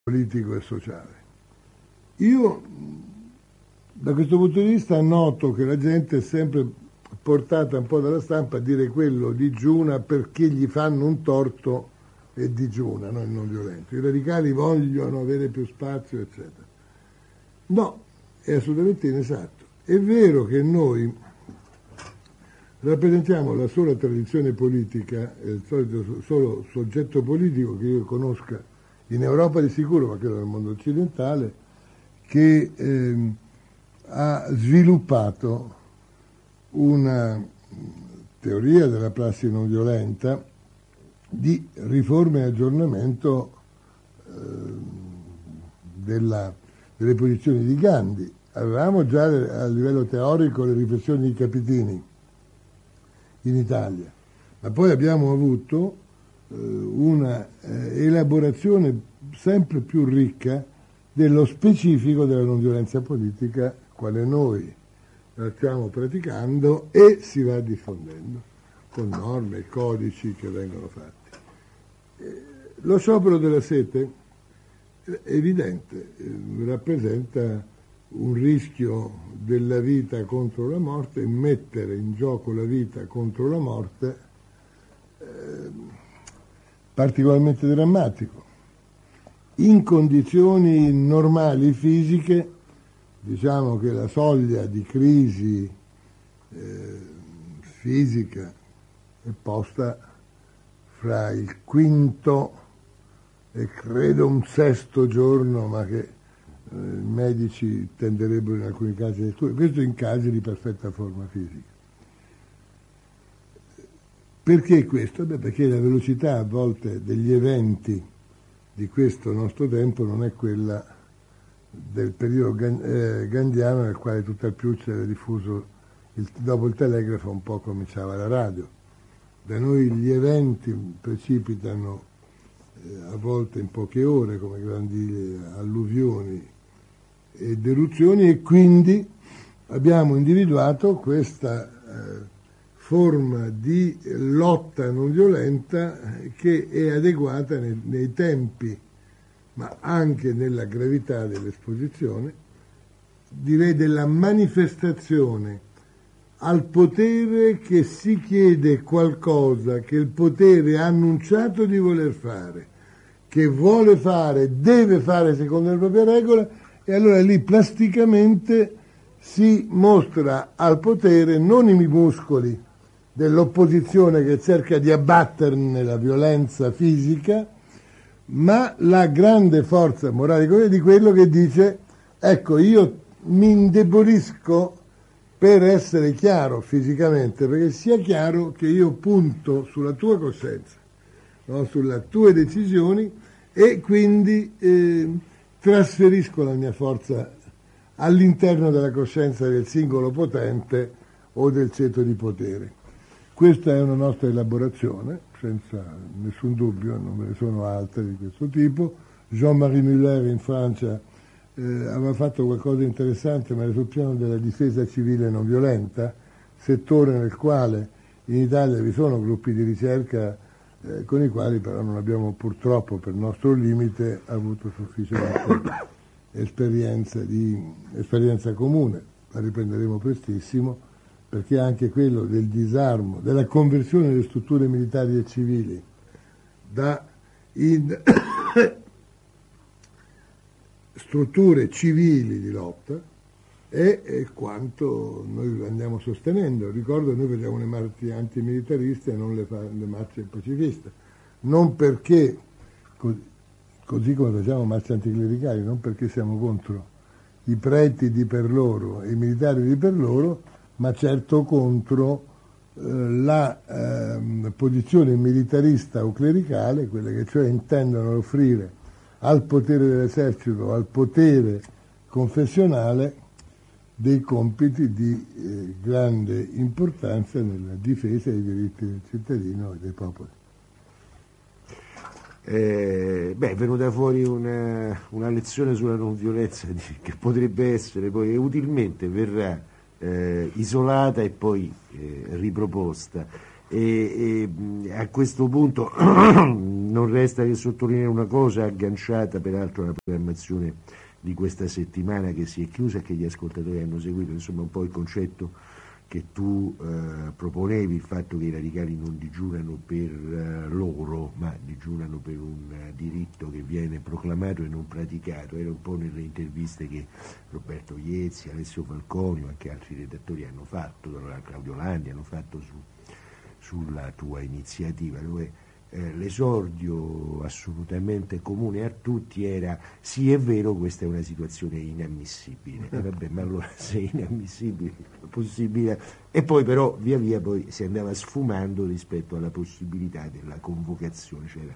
politico e sociale. Io da questo punto di vista noto che la gente è sempre portata un po' dalla stampa a dire quello digiuna perché gli fanno un torto e digiuna, no? Il non violento. I radicali vogliono avere più spazio, eccetera. No, è assolutamente inesatto. È vero che noi rappresentiamo la sola tradizione politica, il solito solo soggetto politico che io conosca in Europa di sicuro, ma credo nel mondo occidentale, che ha sviluppato una teoria della prassi non violenta di riforma e aggiornamento delle posizioni di Gandhi. Avevamo già a livello teorico le riflessioni di Capitini in Italia, ma poi abbiamo avuto una elaborazione sempre più ricca dello specifico della non violenza politica, quale noi la stiamo praticando e si va diffondendo con norme e codici che vengono fatti. Lo sciopero della sete è evidente, rappresenta un rischio della vita contro la morte, mettere in gioco la vita contro la morte particolarmente drammatico. In condizioni normali fisiche, diciamo che la soglia di crisi fisica è posta fra il quinto e credo un sesto giorno, ma che i medici tenderebbero in alcuni casi a escludere. Questo in casi di perfetta forma fisica. Perché questo? Beh, perché la velocità a volte degli eventi di questo nostro tempo non è quella del periodo gandhiano, nel quale tutt'al più c'era diffuso, dopo il telegrafo un po' cominciava la radio. Da noi gli eventi precipitano a volte in poche ore, come grandi alluvioni ed eruzioni, e quindi abbiamo individuato questa forma di lotta non violenta che è adeguata nei tempi, ma anche nella gravità dell'esposizione, direi della manifestazione al potere che si chiede qualcosa che il potere ha annunciato di voler fare, che vuole fare, deve fare secondo le proprie regole, e allora lì plasticamente si mostra al potere non i muscoli dell'opposizione che cerca di abbatterne la violenza fisica, ma la grande forza morale di quello che dice: ecco, io mi indebolisco per essere chiaro fisicamente, perché sia chiaro che io punto sulla tua coscienza, no? Sulle tue decisioni, e quindi trasferisco la mia forza all'interno della coscienza del singolo potente o del ceto di potere. Questa è una nostra elaborazione, senza nessun dubbio, non ve ne sono altre di questo tipo. Jean-Marie Muller in Francia aveva fatto qualcosa di interessante, ma era sul piano della difesa civile non violenta, settore nel quale in Italia vi sono gruppi di ricerca con i quali però non abbiamo purtroppo, per nostro limite, avuto sufficiente esperienza comune. La riprenderemo prestissimo, perché anche quello del disarmo, della conversione delle strutture militari e civili in strutture civili di lotta è quanto noi andiamo sostenendo. Ricordo, noi facciamo le marce antimilitariste e non le marce pacifiste, non perché, così come facciamo marce anticlericali, non perché siamo contro i preti di per loro e i militari di per loro, ma certo contro la posizione militarista o clericale, quelle che cioè intendono offrire al potere dell'esercito, al potere confessionale, dei compiti di grande importanza nella difesa dei diritti del cittadino e dei popoli. È venuta fuori una lezione sulla non violenza che potrebbe essere poi utilmente verrà isolata e poi riproposta. E a questo punto non resta che sottolineare una cosa, agganciata peraltro alla programmazione di questa settimana che si è chiusa e che gli ascoltatori hanno seguito, insomma un po' il concetto che tu proponevi, il fatto che i radicali non digiunano per loro, ma digiunano per un diritto che viene proclamato e non praticato. Era un po' nelle interviste che Roberto Iezzi, Alessio Falconio, anche altri redattori hanno fatto, Claudio Landi hanno fatto sulla tua iniziativa, dove l'esordio assolutamente comune a tutti era: sì, è vero, questa è una situazione inammissibile. Vabbè, ma allora se è inammissibile, possibile. E poi però via via poi si andava sfumando rispetto alla possibilità della convocazione, c'era.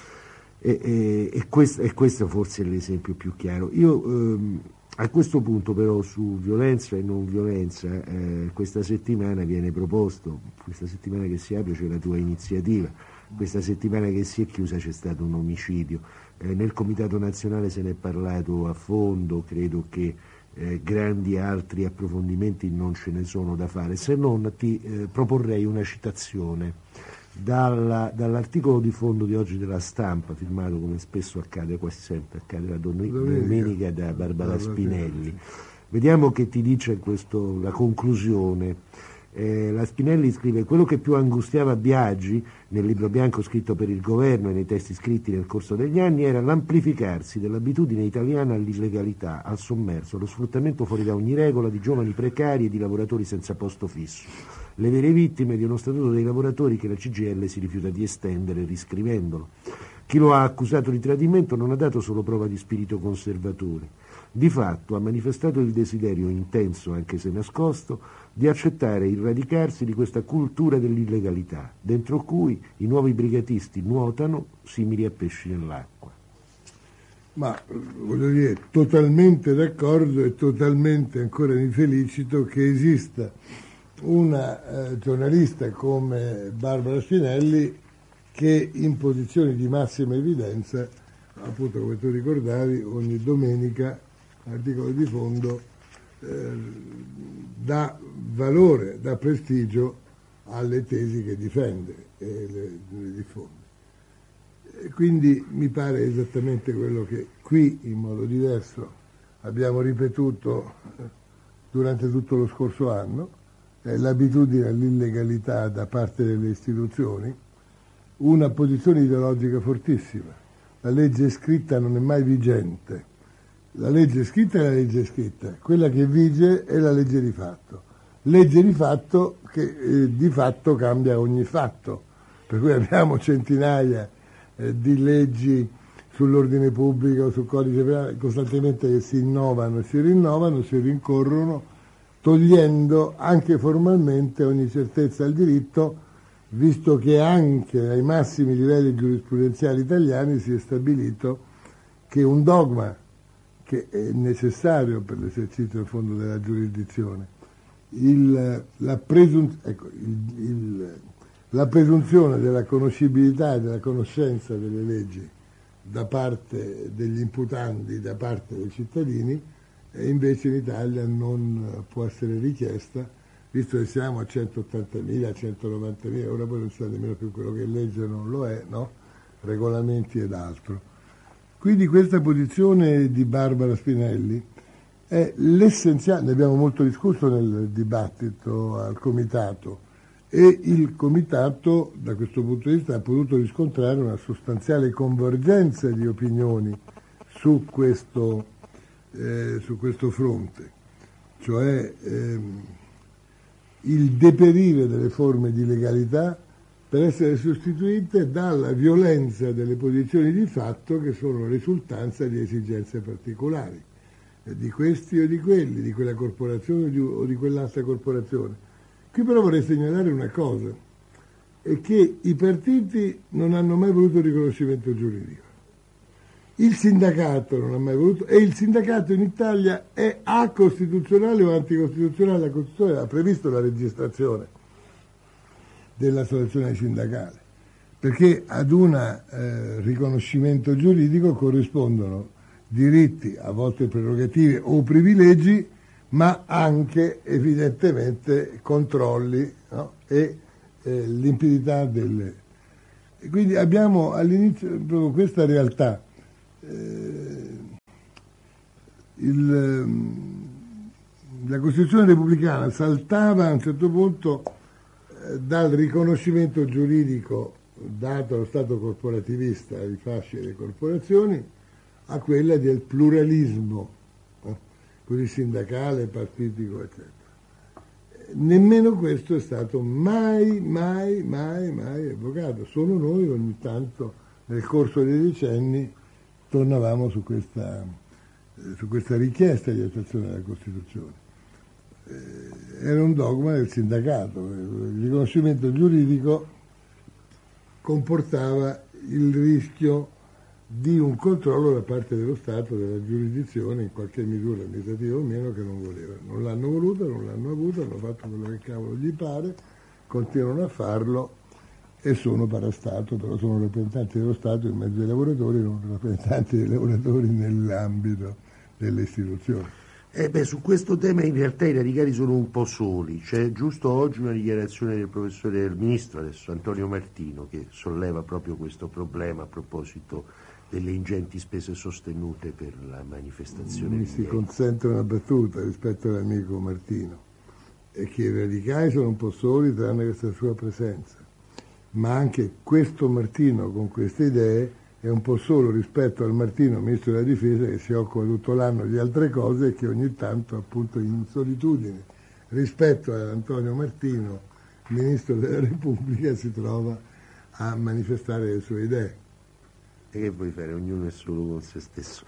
E questo forse è l'esempio più chiaro. Io a questo punto però su violenza e non violenza questa settimana viene proposto, questa settimana che si apre c'è la tua iniziativa, questa settimana che si è chiusa c'è stato un omicidio. Nel Comitato Nazionale se ne è parlato a fondo, credo che grandi altri approfondimenti non ce ne sono da fare, se non ti proporrei una citazione dall'articolo di fondo di oggi della Stampa, firmato, come spesso accade, quasi sempre accade la domenica, da Barbara Spinelli. Vediamo che ti dice la conclusione. La Spinelli scrive: quello che più angustiava Biagi nel libro bianco scritto per il governo e nei testi scritti nel corso degli anni era l'amplificarsi dell'abitudine italiana all'illegalità, al sommerso, allo sfruttamento fuori da ogni regola di giovani precari e di lavoratori senza posto fisso, le vere vittime di uno statuto dei lavoratori che la CGIL si rifiuta di estendere riscrivendolo. Chi lo ha accusato di tradimento non ha dato solo prova di spirito conservatore. Di fatto ha manifestato il desiderio intenso, anche se nascosto, di accettare il radicarsi di questa cultura dell'illegalità, dentro cui i nuovi brigatisti nuotano simili a pesci nell'acqua. Ma voglio dire, totalmente d'accordo e totalmente ancora mi felicito che esista una giornalista come Barbara Spinelli che in posizioni di massima evidenza, appunto come tu ricordavi, ogni domenica articolo di fondo dà valore, dà prestigio alle tesi che difende e le diffonde. E quindi mi pare esattamente quello che qui in modo diverso abbiamo ripetuto durante tutto lo scorso anno, l'abitudine all'illegalità da parte delle istituzioni, una posizione ideologica fortissima. La legge scritta non è mai vigente. La legge scritta è la legge scritta, quella che vige è la legge di fatto. Legge di fatto che di fatto cambia ogni fatto, per cui abbiamo centinaia di leggi sull'ordine pubblico, sul codice penale, costantemente che si innovano, si rinnovano, si rincorrono, togliendo anche formalmente ogni certezza al diritto, visto che anche ai massimi livelli giurisprudenziali italiani si è stabilito che un dogma che è necessario per l'esercizio del fondo della giurisdizione, la presunzione della conoscibilità e della conoscenza delle leggi da parte degli imputandi, da parte dei cittadini, invece in Italia non può essere richiesta, visto che siamo a 180.000, 190.000, ora poi non si sa nemmeno più quello che legge non lo è, no? Regolamenti ed altro. Quindi questa posizione di Barbara Spinelli è l'essenziale, ne abbiamo molto discusso nel dibattito al Comitato, e il Comitato da questo punto di vista ha potuto riscontrare una sostanziale convergenza di opinioni su questo fronte, cioè il deperire delle forme di legalità per essere sostituite dalla violenza delle posizioni di fatto che sono risultanza di esigenze particolari, di questi o di quelli, di quella corporazione o di quell'altra corporazione. Qui però vorrei segnalare una cosa, è che i partiti non hanno mai voluto il riconoscimento giuridico. Il sindacato non ha mai voluto, e il sindacato in Italia è acostituzionale o anticostituzionale. La Costituzione ha previsto la registrazione dell'associazione sindacale, perché ad un riconoscimento giuridico corrispondono diritti, a volte prerogative o privilegi, ma anche evidentemente controlli, no? E limpidità delle... E quindi abbiamo all'inizio proprio questa realtà. La Costituzione repubblicana saltava a un certo punto dal riconoscimento giuridico dato allo Stato corporativista ai fasci delle corporazioni a quella del pluralismo, così sindacale, partitico, eccetera. Nemmeno questo è stato mai evocato. Solo noi ogni tanto nel corso dei decenni tornavamo su questa richiesta di attuazione della Costituzione. Era un dogma del sindacato, il riconoscimento giuridico comportava il rischio di un controllo da parte dello Stato, della giurisdizione, in qualche misura amministrativa o meno, che non voleva. Non l'hanno voluta, non l'hanno avuta, hanno fatto quello che cavolo gli pare, continuano a farlo e sono parastato, però sono rappresentanti dello Stato in mezzo ai lavoratori, non rappresentanti dei lavoratori nell'ambito delle istituzioni. Su questo tema in realtà i radicali sono un po' soli. C'è giusto oggi una dichiarazione del ministro adesso, Antonio Martino, che solleva proprio questo problema a proposito delle ingenti spese sostenute per la manifestazione. Mi si consente una battuta rispetto all'amico Martino, è che i radicali sono un po' soli tranne questa sua presenza, ma anche questo Martino con queste idee è un po' solo rispetto al Martino, ministro della difesa, che si occupa tutto l'anno di altre cose e che ogni tanto, appunto, in solitudine rispetto ad Antonio Martino, ministro della Repubblica, si trova a manifestare le sue idee. E che vuoi fare? Ognuno è solo con se stesso.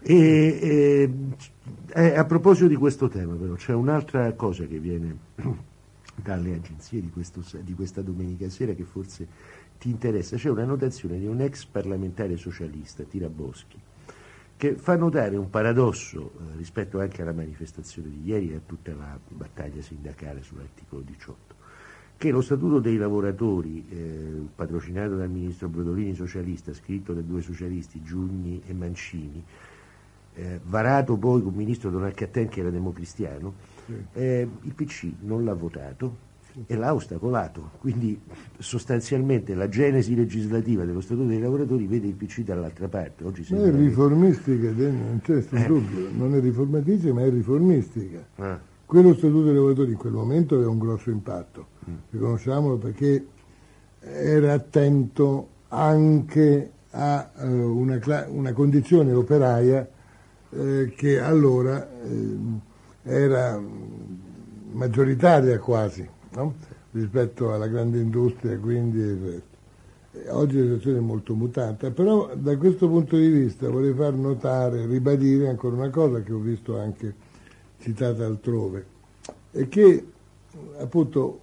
A proposito di questo tema, però, c'è un'altra cosa che viene dalle agenzie di questa domenica sera che forse ti interessa. C'è una notazione di un ex parlamentare socialista, Tiraboschi, che fa notare un paradosso rispetto anche alla manifestazione di ieri e a tutta la battaglia sindacale sull'articolo 18, che lo Statuto dei lavoratori, patrocinato dal ministro Brodolini socialista, scritto da due socialisti, Giugni e Mancini, varato poi con il ministro Don Accatten, che era democristiano, il PC non l'ha votato e l'ha ostacolato, quindi sostanzialmente la genesi legislativa dello Statuto dei lavoratori vede il PC dall'altra parte. Oggi ma è riformistica, non c'è nessun dubbio, non è riformatrice ma è riformistica. Quello Statuto dei lavoratori in quel momento aveva un grosso impatto, riconosciamolo, perché era attento anche a una condizione operaia che allora era maggioritaria quasi, no? Rispetto alla grande industria, quindi il resto. Oggi la situazione è molto mutata, però da questo punto di vista vorrei far notare, ribadire ancora una cosa che ho visto anche citata altrove, è che appunto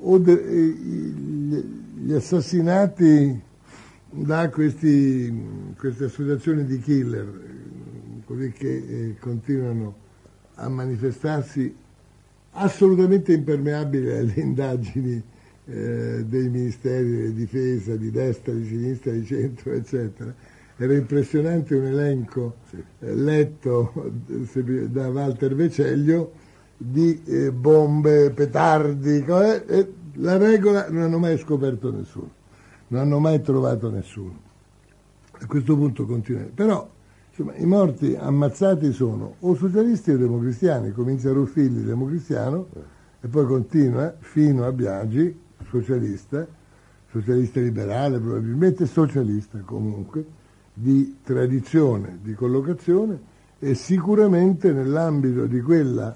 gli assassinati da queste associazioni di killer, così che continuano a manifestarsi assolutamente impermeabili alle indagini dei ministeri della difesa, di destra, di sinistra, di centro, eccetera. Era impressionante un elenco letto da Walter Veceglio di bombe, petardi, e la regola non hanno mai scoperto nessuno, non hanno mai trovato nessuno. A questo punto continua. Però insomma, i morti ammazzati sono o socialisti o democristiani, comincia Ruffilli democristiano e poi continua fino a Biagi, socialista liberale, probabilmente socialista comunque, di tradizione, di collocazione, e sicuramente nell'ambito di quella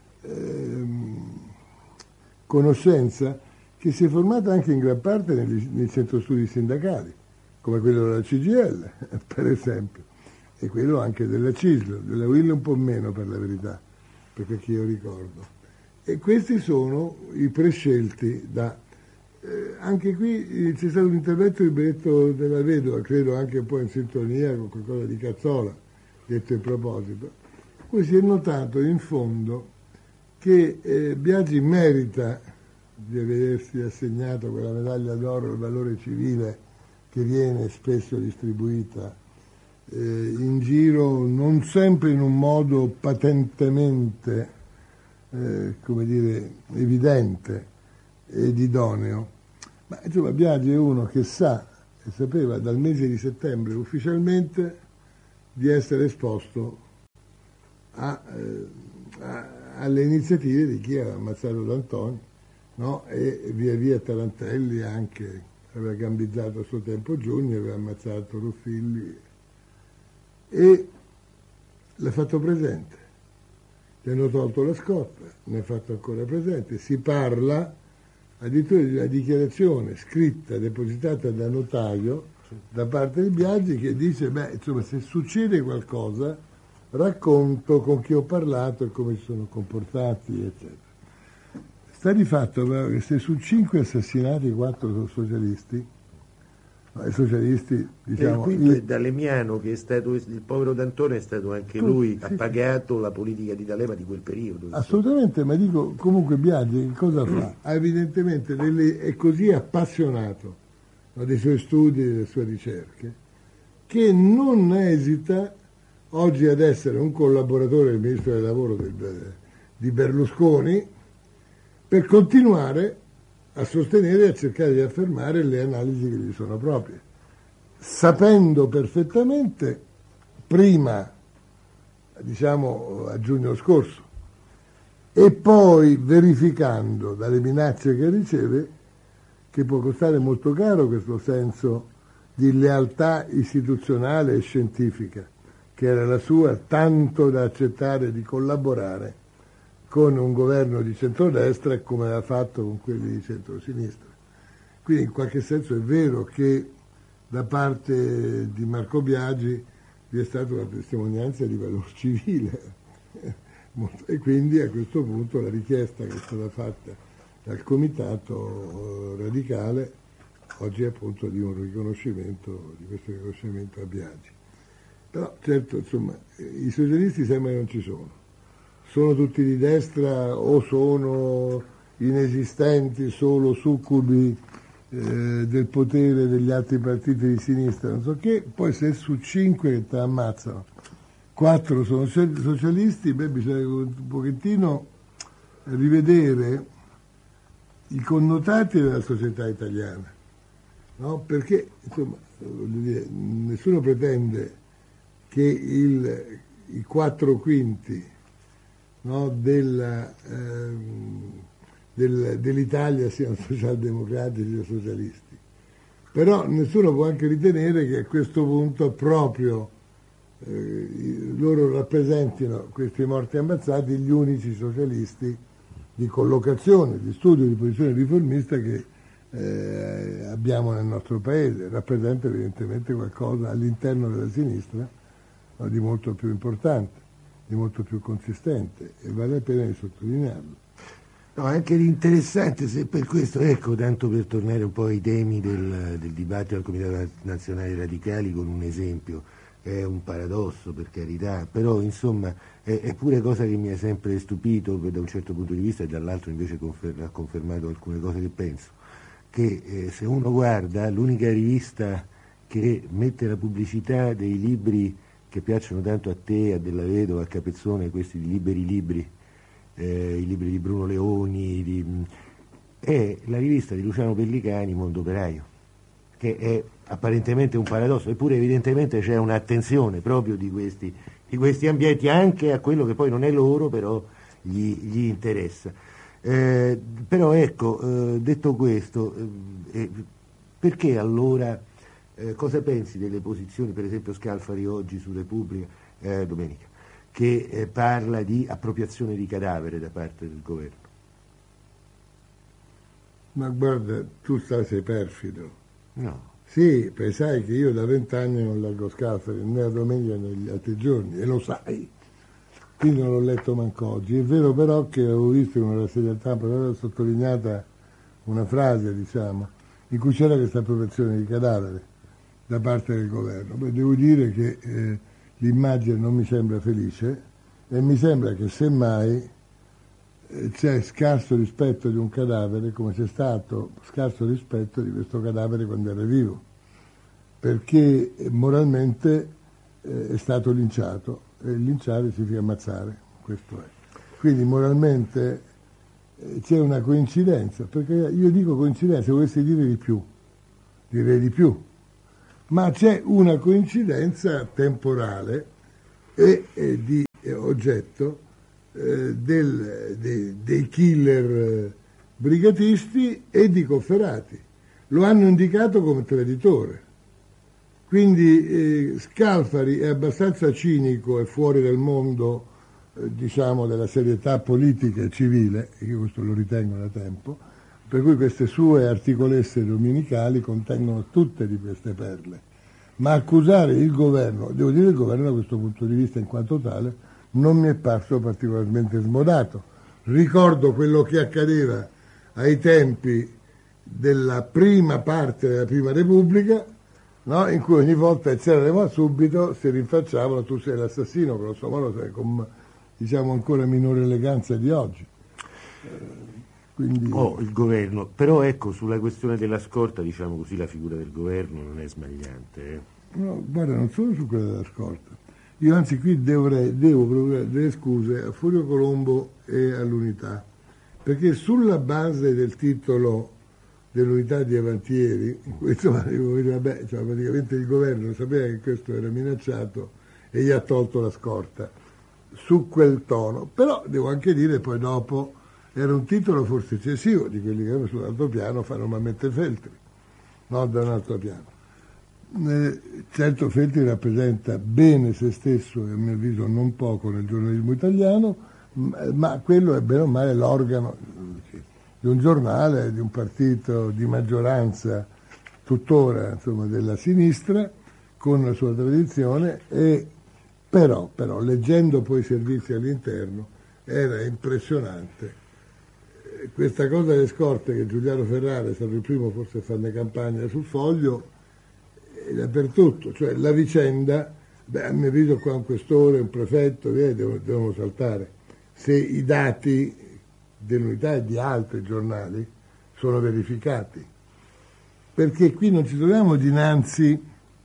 conoscenza che si è formata anche in gran parte nei centro studi sindacali, come quello della CGIL, per esempio, e quello anche della CISL, della UIL un po' meno per la verità, perché che io ricordo. E questi sono i prescelti da... anche qui c'è stato un intervento di Benedetto della Vedova, credo anche un po' in sintonia con qualcosa di Cazzola, detto in proposito, cui si è notato in fondo che Biagi merita di vedersi assegnato quella medaglia d'oro al valore civile che viene spesso distribuita in giro, non sempre in un modo patentemente, come dire, evidente ed idoneo, Ma insomma Biagi è uno che sa e sapeva dal mese di settembre ufficialmente di essere esposto alle iniziative di chi aveva ammazzato D'Antoni, no? E via via Tarantelli anche aveva gambizzato a suo tempo Giugni, aveva ammazzato Ruffilli e l'ha fatto presente. Gli hanno tolto la scorta, ne ha fatto ancora presente. Si parla addirittura di una dichiarazione scritta, depositata da notaio da parte di Biagi, che dice, beh, insomma, se succede qualcosa racconto con chi ho parlato e come si sono comportati, eccetera. Sta di fatto però che se su 5 assassinati 4 sono socialisti, i socialisti, diciamo... Il quinto è D'Alemiano, che è stato, il povero D'Antona è stato anche lui, sì, ha pagato la politica di D'Alema di quel periodo. Assolutamente, ma dico, comunque Biagi che cosa fa? Ha evidentemente è così appassionato, no, dei suoi studi e delle sue ricerche, che non esita oggi ad essere un collaboratore del ministro del lavoro di Berlusconi per continuare a sostenere e a cercare di affermare le analisi che gli sono proprie, sapendo perfettamente, prima, diciamo, a giugno scorso, e poi verificando dalle minacce che riceve, che può costare molto caro questo senso di lealtà istituzionale e scientifica, che era la sua, tanto da accettare di collaborare con un governo di centrodestra come aveva fatto con quelli di centrosinistra. Quindi in qualche senso è vero che da parte di Marco Biagi vi è stata una testimonianza di valore civile e quindi a questo punto la richiesta che è stata fatta dal comitato radicale oggi è appunto di un riconoscimento, di questo riconoscimento a Biagi. Però certo, insomma, i socialisti sembra che non ci sono tutti di destra o sono inesistenti, solo succubi del potere degli altri partiti di sinistra, non so che, poi se su 5 che ti ammazzano 4 sono socialisti, beh, bisogna un pochettino rivedere i connotati della società italiana, no? Perché insomma, voglio dire, nessuno pretende che i 4 quinti, no, dell'Italia siano socialdemocratici o socialisti, però nessuno può anche ritenere che a questo punto proprio loro rappresentino, questi morti ammazzati, gli unici socialisti di collocazione, di studio, di posizione riformista che abbiamo nel nostro paese. Rappresenta evidentemente qualcosa all'interno della sinistra, no, di molto più importante, di molto più consistente, e vale la pena di sottolinearlo. No, anche interessante, se per questo, ecco, tanto per tornare un po' ai temi del dibattito al Comitato Nazionale Radicali, con un esempio, è un paradosso per carità, però insomma è pure cosa che mi ha sempre stupito da un certo punto di vista, e dall'altro invece ha confermato alcune cose che penso, che se uno guarda l'unica rivista che mette la pubblicità dei libri che piacciono tanto a te, a Della Vedova, a Capezzone, questi liberi libri, i libri di Bruno Leoni, è la rivista di Luciano Pellicani, Mondo Operaio, che è apparentemente un paradosso, eppure evidentemente c'è un'attenzione proprio di questi ambienti anche a quello che poi non è loro, però gli interessa. Però ecco, detto questo, perché allora, cosa pensi delle posizioni, per esempio Scalfari oggi su Repubblica, domenica, che parla di appropriazione di cadavere da parte del governo? Ma guarda, tu sei perfido. No. Sì, sai che io da 20 anni non leggo Scalfari, né a domenica né negli altri giorni, e lo sai. Quindi non l'ho letto manco oggi. È vero però che avevo visto in una rassegna stampa, aveva sottolineata una frase, diciamo, in cui c'era questa appropriazione di cadavere da parte del governo. Beh, devo dire che l'immagine non mi sembra felice e mi sembra che semmai c'è scarso rispetto di un cadavere, come c'è stato scarso rispetto di questo cadavere quando era vivo, perché moralmente è stato linciato, e linciare significa ammazzare, questo è. Quindi moralmente c'è una coincidenza, perché io dico coincidenza, volessi dire di più, direi di più, ma c'è una coincidenza temporale e di oggetto dei killer brigatisti e di Cofferati. Lo hanno indicato come traditore. Quindi Scalfari è abbastanza cinico e fuori dal mondo, diciamo, della serietà politica e civile, e io questo lo ritengo da tempo, per cui queste sue articolesse domenicali contengono tutte di queste perle. Ma accusare il governo, devo dire il governo da questo punto di vista in quanto tale, non mi è parso particolarmente smodato. Ricordo quello che accadeva ai tempi della prima parte della Prima Repubblica, no? In cui ogni volta c'erano subito, si rinfacciavano, tu sei l'assassino, grosso modo, con, diciamo, ancora minore eleganza di oggi. Quindi... il governo, però ecco, sulla questione della scorta, diciamo così, la figura del governo non è smagliante. No, guarda, non solo su quella della scorta. Io anzi qui devo proporre delle scuse a Furio Colombo e all'Unità, perché sulla base del titolo dell'Unità di Avantieri, insomma, devo dire, vabbè, cioè, praticamente il governo sapeva che questo era minacciato e gli ha tolto la scorta su quel tono. Però devo anche dire, poi dopo, era un titolo forse eccessivo di quelli che sull'altro piano fa normalmente Feltri, no, da un altro piano. Certo, Feltri rappresenta bene se stesso e a mio avviso non poco nel giornalismo italiano, ma quello è bene o male l'organo di un giornale, di un partito di maggioranza tuttora, insomma, della sinistra, con la sua tradizione, e però leggendo poi i servizi all'interno era impressionante. Questa cosa delle scorte, che Giuliano Ferrara è stato il primo forse a farne campagna sul Foglio, dappertutto, cioè la vicenda, a mio avviso qua un questore, un prefetto, devono saltare. Se i dati dell'Unità e di altri giornali sono verificati, perché qui non ci troviamo dinanzi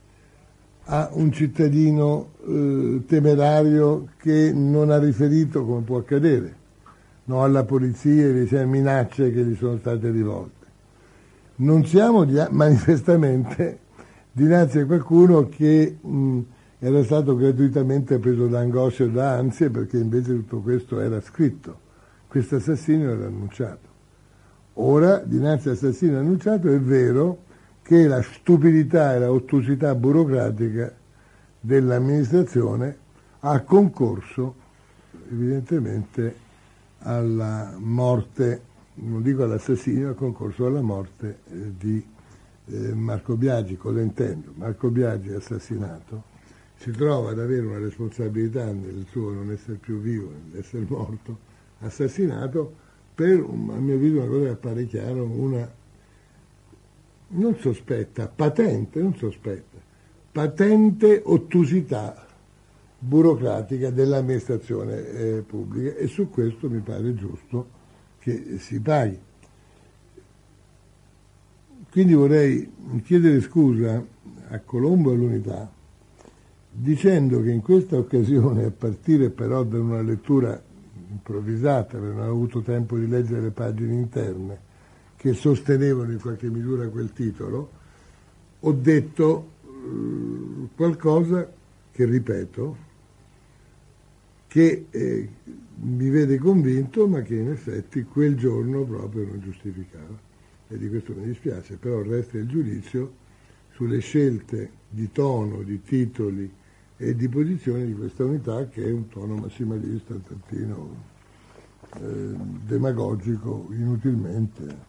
a un cittadino temerario che non ha riferito, come può accadere, no, alla polizia e minacce che gli sono state rivolte. Non siamo manifestamente dinanzi a qualcuno che era stato gratuitamente preso da angoscia e da ansie, perché invece tutto questo era scritto. Questo assassino era annunciato. Ora, dinanzi all'assassino annunciato, è vero che la stupidità e la ottusità burocratica dell'amministrazione ha concorso evidentemente alla morte, non dico all'assassinio, ha concorso alla morte di Marco Biagi. Cosa intendo? Marco Biagi è assassinato, si trova ad avere una responsabilità nel suo non essere più vivo, nell'essere morto, assassinato per, a mio avviso, una cosa che appare chiaro, una non sospetta, patente ottusità burocratica dell'amministrazione pubblica, e su questo mi pare giusto che si paghi. Quindi vorrei chiedere scusa a Colombo e all'Unità, dicendo che in questa occasione, a partire però da una lettura improvvisata, perché non ho avuto tempo di leggere le pagine interne che sostenevano in qualche misura quel titolo, ho detto qualcosa che ripeto, che mi vede convinto, ma che in effetti quel giorno proprio non giustificava. E di questo mi dispiace, però resta il giudizio sulle scelte di tono, di titoli e di posizione di questa Unità, che è un tono massimalista, un tantino demagogico, inutilmente.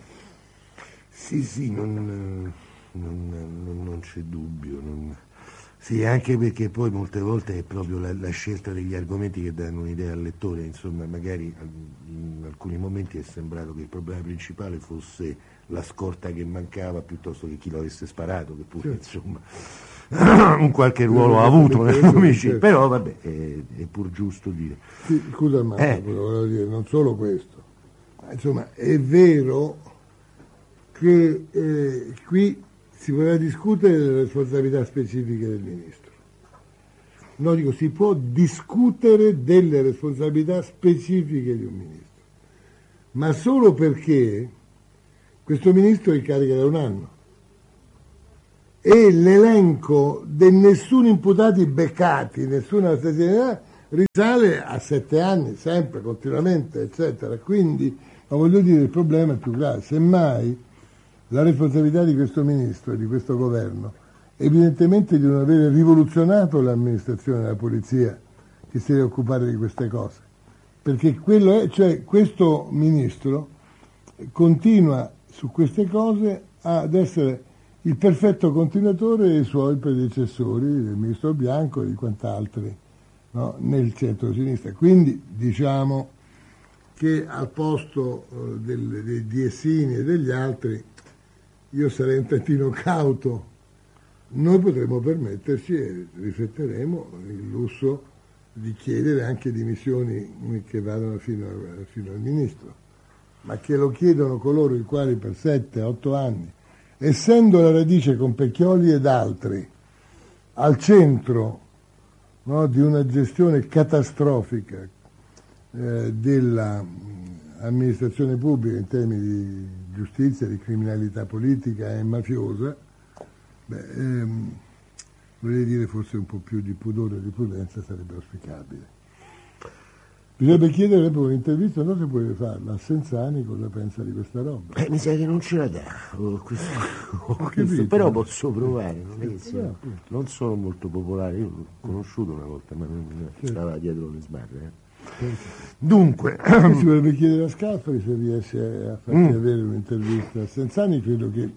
Sì, non c'è dubbio. Sì, anche perché poi molte volte è proprio la scelta degli argomenti che danno un'idea al lettore. Insomma, magari in alcuni momenti è sembrato che il problema principale fosse la scorta che mancava, piuttosto che chi lo avesse sparato, che pure, insomma, un qualche ruolo ha avuto nell'omicidio. Però vabbè, è pur giusto dire. Sì, scusa, ma volevo dire, non solo questo, ma, insomma, è vero che qui si vorrà discutere delle responsabilità specifiche del ministro. No, dico, si può discutere delle responsabilità specifiche di un ministro, ma solo perché questo ministro è in carica da un anno e l'elenco di nessun imputati beccati, nessuna stesura, risale a 7 anni, sempre, continuamente, eccetera. Quindi, ma voglio dire, il problema è più grave. Semmai la responsabilità di questo ministro e di questo governo è evidentemente di non aver rivoluzionato l'amministrazione della polizia che si deve occupare di queste cose. Perché quello è, cioè questo ministro continua su queste cose ad essere il perfetto continuatore dei suoi predecessori, del ministro Bianco e di quant'altri, no, nel centro-sinistra. Quindi diciamo che al posto di Essini e degli altri io sarei un tantino cauto. Noi potremmo permetterci, e rifletteremo, il lusso di chiedere anche dimissioni che vadano fino al ministro, ma che lo chiedono coloro i quali per 7-8 anni, essendo la radice con Pecchioli ed altri al centro, no, di una gestione catastrofica dell'amministrazione pubblica in termini di giustizia, di criminalità politica e mafiosa, vorrei dire forse un po' più di pudore e di prudenza sarebbe auspicabile. Bisognerebbe chiedere dopo un'intervista, non so se puoi farla, a Senzani cosa pensa di questa roba. Mi sa che non ce la dà, però posso provare, non sono molto popolare, io l'ho conosciuto una volta, ma non stava dietro le sbarre. Dunque, si dovrebbe chiedere a Scalfari se riesce a farci avere un'intervista a Senzani. Credo che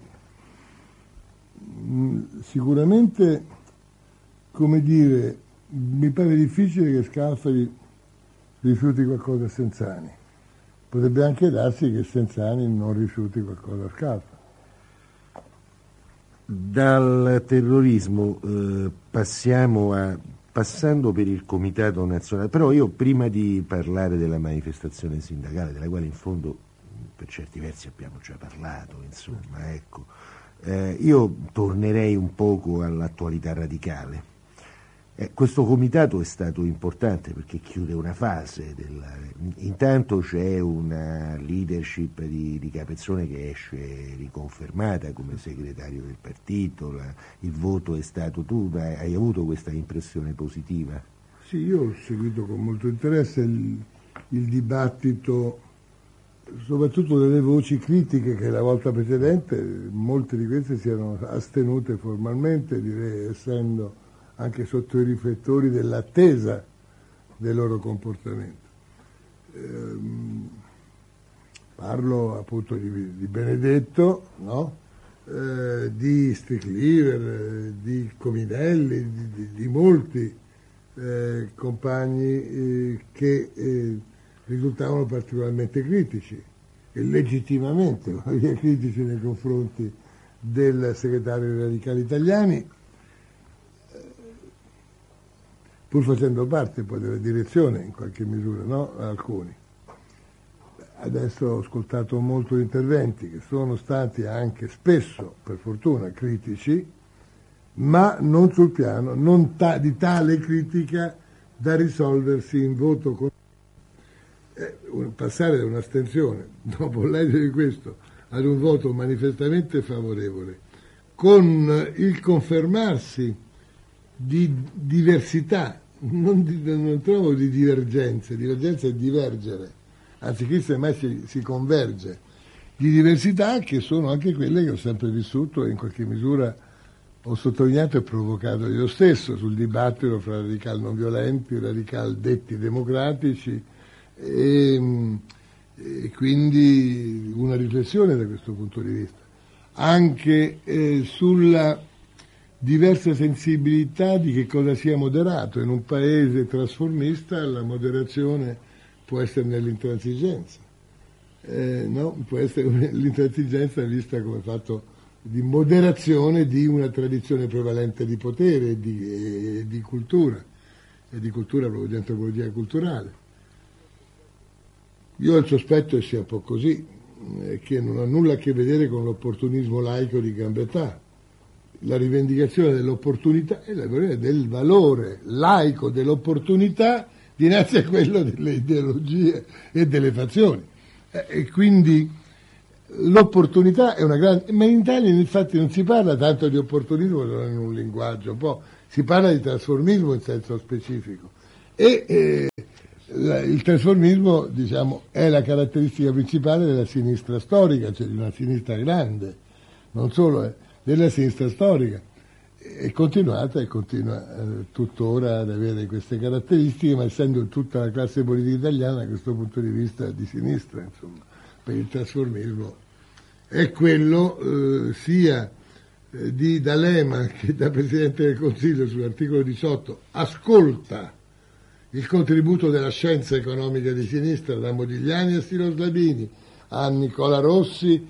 sicuramente, come dire, mi pare difficile che Scalfari rifiuti qualcosa a Senzani. Potrebbe anche darsi che Senzani non rifiuti qualcosa a Scalfari. Dal terrorismo passando per il Comitato Nazionale, però io prima di parlare della manifestazione sindacale, della quale in fondo per certi versi abbiamo già parlato, insomma, ecco, io tornerei un poco all'attualità radicale. Questo comitato è stato importante perché chiude una fase, intanto c'è una leadership di Capezzone che esce riconfermata come segretario del partito, il voto è stato, tu hai avuto questa impressione positiva? Sì, io ho seguito con molto interesse il dibattito, soprattutto delle voci critiche che la volta precedente, molte di queste si erano astenute formalmente, direi essendo anche sotto i riflettori dell'attesa del loro comportamento. Parlo appunto di Benedetto, no? Di Strickliver, di Cominelli, di molti compagni che risultavano particolarmente critici e legittimamente critici nei confronti del segretario dei Radicali Italiani, pur facendo parte poi della direzione in qualche misura, no? Alcuni. Adesso ho ascoltato molto gli interventi che sono stati anche spesso, per fortuna, critici, ma non sul piano di tale critica da risolversi in voto con passare da un'astensione, dopo l'esito di questo, ad un voto manifestamente favorevole, con il confermarsi di diversità, non trovo di divergenze è divergere, anzi qui semmai si converge, di diversità che sono anche quelle che ho sempre vissuto e in qualche misura ho sottolineato e provocato io stesso sul dibattito fra radicali non violenti, radicali detti democratici e quindi una riflessione da questo punto di vista, anche sulla diversa sensibilità di che cosa sia moderato. In un paese trasformista la moderazione può essere nell'intransigenza, no? Può essere l'intransigenza vista come fatto di moderazione di una tradizione prevalente di potere e di cultura proprio di antropologia culturale. Io ho il sospetto che sia un po' così, che non ha nulla a che vedere con l'opportunismo laico di Gambetta. La rivendicazione dell'opportunità e la del valore laico dell'opportunità dinanzi a quello delle ideologie e delle fazioni. E quindi l'opportunità è una grande... Ma in Italia infatti non si parla tanto di opportunismo, non in un linguaggio, un po' si parla di trasformismo in senso specifico. E il trasformismo, diciamo, è la caratteristica principale della sinistra storica, cioè di una sinistra grande, non solo della sinistra storica. È continuata e continua tuttora ad avere queste caratteristiche, ma essendo tutta la classe politica italiana da questo punto di vista di sinistra, insomma, per il trasformismo è quello sia di D'Alema che da Presidente del Consiglio sull'articolo 18 ascolta il contributo della scienza economica di sinistra da Modigliani a Silo Slavini, a Nicola Rossi,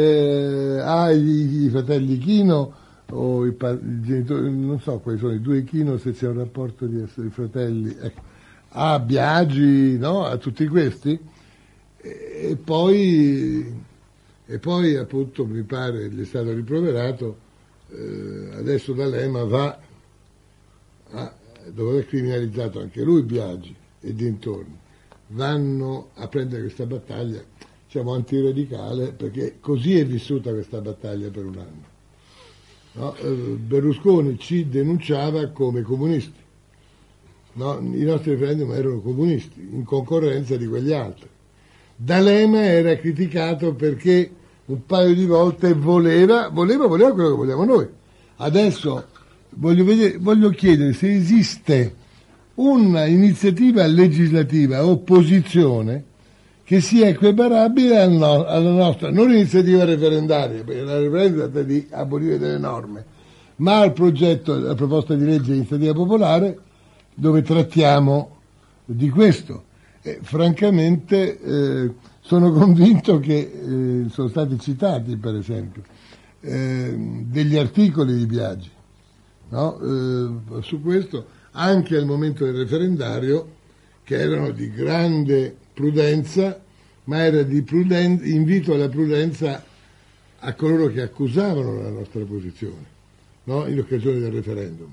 ai fratelli Chino, o i genitori, non so quali sono i due Chino, se c'è un rapporto di essere fratelli, ecco, a Biagi, no? A tutti questi, e poi appunto mi pare gli è stato rimproverato, adesso D'Alema va dopo aver criminalizzato anche lui Biagi e dintorni, vanno a prendere questa battaglia, diciamo, antiradicale, perché così è vissuta questa battaglia per un anno. No? Berlusconi ci denunciava come comunisti, no? I nostri referendum erano comunisti, in concorrenza di quegli altri. D'Alema era criticato perché un paio di volte voleva quello che vogliamo noi. Adesso voglio chiedere se esiste una iniziativa legislativa, opposizione, che sia equiparabile alla nostra, non iniziativa referendaria, perché la referendaria tratta di abolire delle norme, ma al progetto, alla proposta di legge di iniziativa popolare, dove trattiamo di questo. Francamente sono convinto che sono stati citati, per esempio, degli articoli di Biagi, no? Su questo, anche al momento del referendario, che erano di grande prudenza, ma era di invito alla prudenza a coloro che accusavano la nostra posizione, no? In occasione del referendum.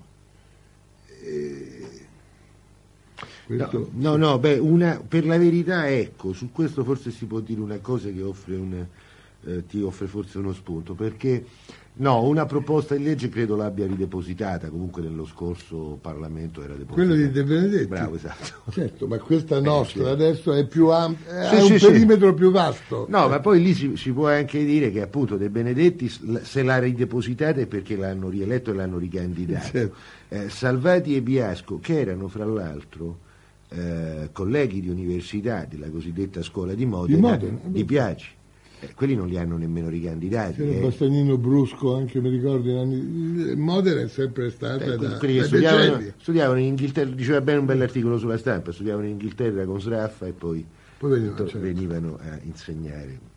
Questo... No, per la verità, ecco, su questo forse si può dire una cosa che ti offre forse uno spunto, perché una proposta di legge credo l'abbia ridepositata, comunque nello scorso Parlamento era depositata. Quello di De Benedetti? Bravo, esatto. Certo, ma questa nostra adesso è più ampia, ha un perimetro più vasto. No, ma poi lì si può anche dire che appunto De Benedetti, se l'ha ridepositata è perché l'hanno rieletto e l'hanno ricandidato. Certo. Salvati e Biasco, che erano fra l'altro colleghi di università della cosiddetta scuola di Modena, di Biagi, quelli non li hanno nemmeno ricandidati. C'era Bastagnino Brusco, anche mi ricordo, Modena è sempre stata quelli che studiavano in Inghilterra, diceva bene un bell'articolo sulla Stampa, studiavano in Inghilterra con Sraffa e poi venivano a insegnare.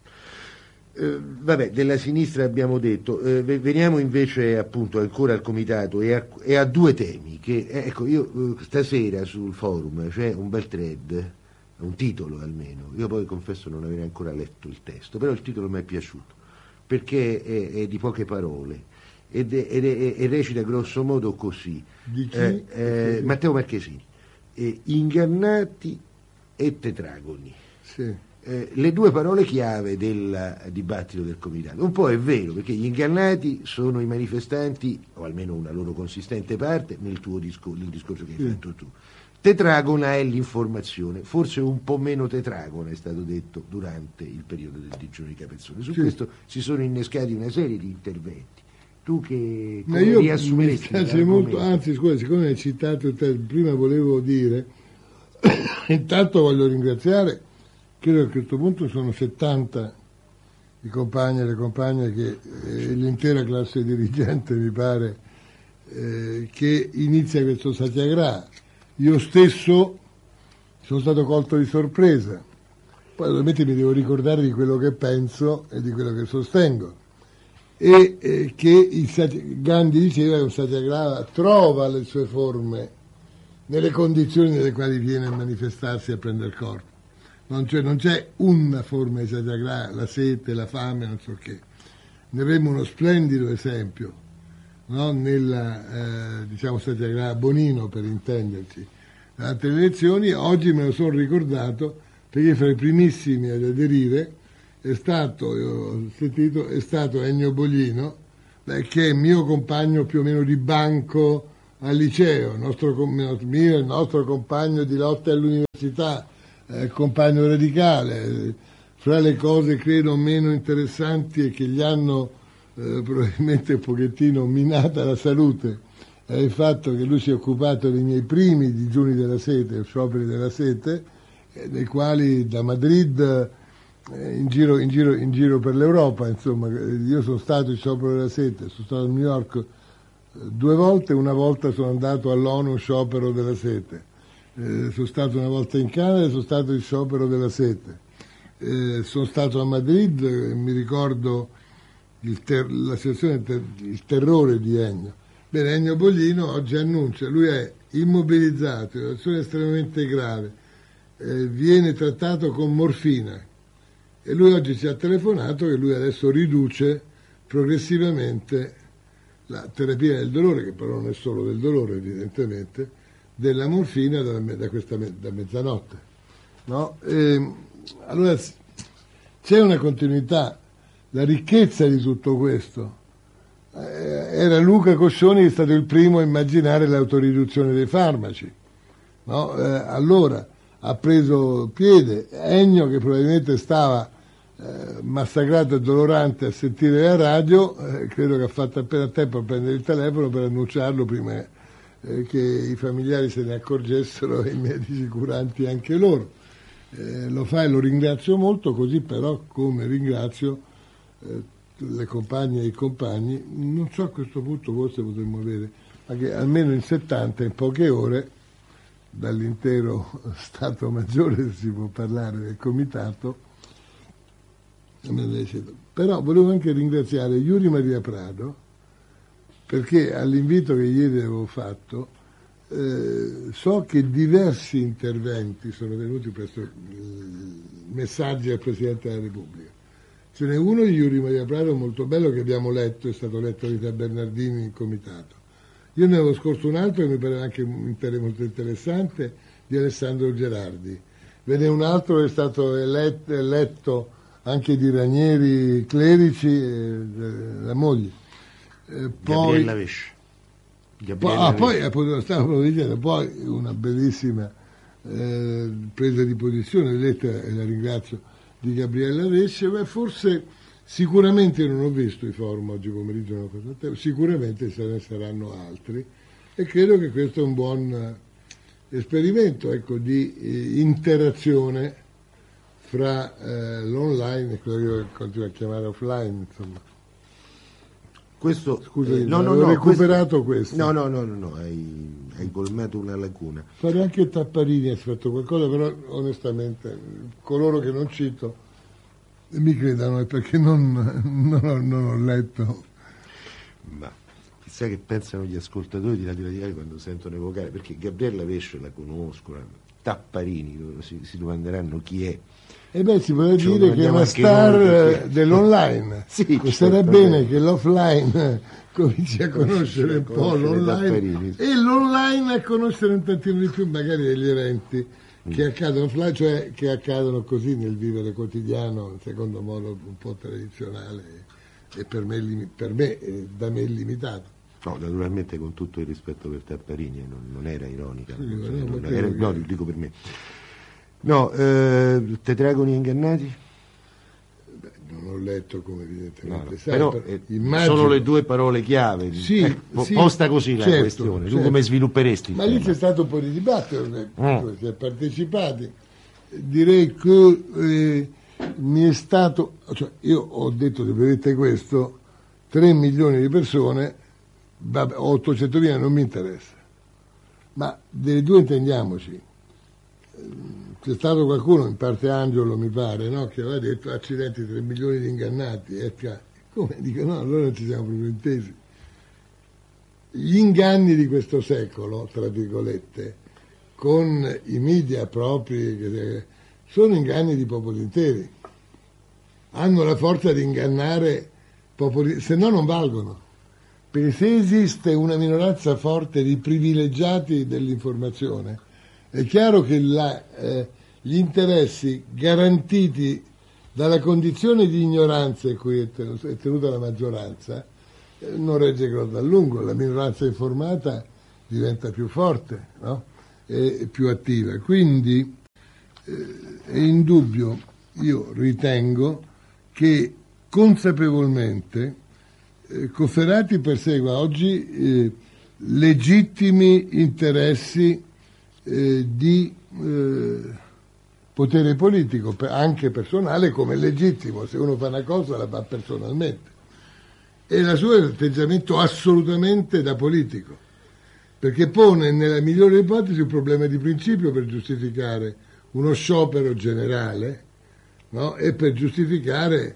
Della sinistra abbiamo detto, veniamo invece appunto ancora al comitato e a due temi che, ecco, io stasera sul forum c'è un bel thread, un titolo almeno, io poi confesso non aver ancora letto il testo, però il titolo mi è piaciuto perché è di poche parole e recita grosso modo così: di chi? Matteo Marchesini, ingannati e tetragoni. Sì. Le due parole chiave del dibattito del comitato. Un po' è vero, perché gli ingannati sono i manifestanti, o almeno una loro consistente parte, nel discorso che hai fatto tu. Tetragona è l'informazione, forse un po' meno tetragona è stato detto durante il periodo del digiuno di Capezzone. Su questo si sono innescati una serie di interventi. Tu che riassumeresti? Mi piace molto, anzi scusa, siccome hai citato te, prima volevo dire, intanto voglio ringraziare, credo che a questo punto sono 70 i compagni e le compagne che l'intera classe dirigente mi pare che inizia questo satyagraha. Io stesso sono stato colto di sorpresa, poi ovviamente mi devo ricordare di quello che penso e di quello che sostengo, e che Gandhi diceva che un satyagraha trova le sue forme nelle condizioni nelle quali viene a manifestarsi e a prendere corpo. Non c'è una forma di satyagraha, la sete, la fame, non so che. Ne avremo uno splendido esempio, no? Nella satyagraha Bonino, per intenderci, durante le elezioni. Oggi me lo sono ricordato perché fra i primissimi ad aderire è stato, io ho sentito, è stato Ennio Boglino, che è mio compagno più o meno di banco al liceo, il nostro compagno di lotta all'università, compagno radicale. Fra le cose credo meno interessanti e che gli hanno probabilmente un pochettino minata la salute è il fatto che lui si è occupato dei miei primi digiuni della sete, scioperi della sete, nei quali da Madrid in giro per l'Europa, insomma. Io sono stato in sciopero della sete, sono stato a New York 2 volte, una volta sono andato all'ONU sciopero della sete, sono stato una volta in Canada, sono stato in sciopero della sete, sono stato a Madrid, mi ricordo la situazione, il terrore di Ennio. Bene, Ennio Boglino oggi annuncia, lui è immobilizzato, è una situazione estremamente grave, viene trattato con morfina e lui oggi ci ha telefonato che lui adesso riduce progressivamente la terapia del dolore, che però non è solo del dolore evidentemente, della morfina da mezzanotte. No? Allora c'è una continuità, la ricchezza di tutto questo. Era Luca Coscioni che è stato il primo a immaginare l'autoriduzione dei farmaci. No? Allora ha preso piede Ennio, che probabilmente stava massacrato e dolorante a sentire la radio, credo che ha fatto appena tempo a prendere il telefono per annunciarlo prima che i familiari se ne accorgessero e i medici curanti anche loro. Lo fa e lo ringrazio molto, così però come ringrazio le compagne e i compagni, non so, a questo punto forse potremmo avere anche almeno in 70, in poche ore, dall'intero Stato Maggiore, se si può parlare, del comitato. Però volevo anche ringraziare Yuri Maria Prado, perché all'invito che ieri avevo fatto so che diversi interventi sono venuti presso messaggi al Presidente della Repubblica. Ce n'è uno di Yuri Maria Prado molto bello che abbiamo letto, è stato letto da Rita Bernardini in comitato. Io ne avevo scorso un altro che mi pareva anche molto interessante, di Alessandro Gerardi. Ve n'è un altro che è stato eletto anche di Ranieri Clerici, la moglie. Gabriella Vesce. Poi una bellissima presa di posizione, lettera, e la ringrazio, di Gabriella Vesce. Beh, forse, sicuramente non ho visto i forum oggi pomeriggio, sicuramente ce ne saranno altri e credo che questo è un buon esperimento, ecco, di interazione fra l'online e quello che io continuo a chiamare offline, insomma. Questo, scusa, ho recuperato questo. No, hai colmato una lacuna. Fare anche Tapparini ha fatto qualcosa, però onestamente coloro che non cito mi credano, è perché non ho letto. Ma chissà che pensano gli ascoltatori di Radio Radicale quando sentono evocare, perché Gabriella Vesce la conoscono, Tapparini si domanderanno chi è. E beh, si può dire che è una star dell'online. Sì, sarà bene che l'offline cominci a conoscere un po' l'online e l'online a conoscere un tantino di più magari degli eventi che accadono offline, cioè che accadono così nel vivere quotidiano, secondo modo un po' tradizionale e per me da me limitato. No, naturalmente con tutto il rispetto per Tapparini, non era ironica, sì, no, dico per me. No, Tetragoni ingannati? Beh, non ho letto, come evidentemente sai, però immagino... sono le due parole chiave, sì, posta così la questione, certo. Tu come svilupperesti? Ma lì c'è stato un po' di dibattito, si è partecipati, direi che mi è stato, cioè io ho detto, se vedete questo, 3 milioni di persone, 800.000 non mi interessa, ma delle due intendiamoci. C'è stato qualcuno, in parte Angelo mi pare, no, che aveva detto accidenti, 3 milioni di ingannati, come? Dico no, allora non ci siamo proprio intesi. Gli inganni di questo secolo, tra virgolette, con i media propri, sono inganni di popoli interi, hanno la forza di ingannare popoli, se no non valgono, perché se esiste una minoranza forte di privilegiati dell'informazione, è chiaro che gli interessi garantiti dalla condizione di ignoranza in cui è tenuta la maggioranza, non regge a lungo. La minoranza informata diventa più forte, no? E più attiva. Quindi è indubbio, io ritengo, che consapevolmente Cofferati persegua oggi legittimi interessi di potere politico, anche personale, come legittimo. Se uno fa una cosa la fa personalmente. E il suo è un atteggiamento assolutamente da politico, perché pone nella migliore ipotesi un problema di principio per giustificare uno sciopero generale, no? E per giustificare